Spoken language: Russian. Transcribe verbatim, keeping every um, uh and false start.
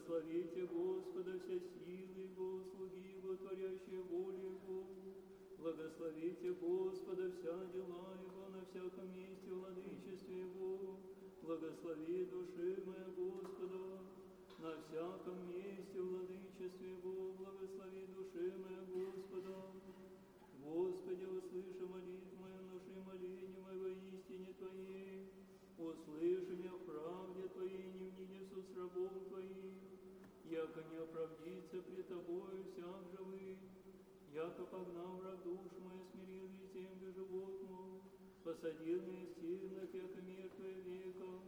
Благословите Господа вся силы Его, слуги Его, творящие волю Его. Благословите Господа вся дела Его на всяком месте владычестве Его. Благослови души моя Господа на всяком месте владычестве Его. Благослови души моя Господа. Господи, услыши молитву мою, внуши моление мое во истине Твоей. Услыши меня в правде Твоей, не внине в суд с рабом Твоим. Яко не оправдится пред Тобою всяк живых. Яко погнал враг душу мою, смирил весь землю животную. Посадил меня в стенах, яко мертвое века.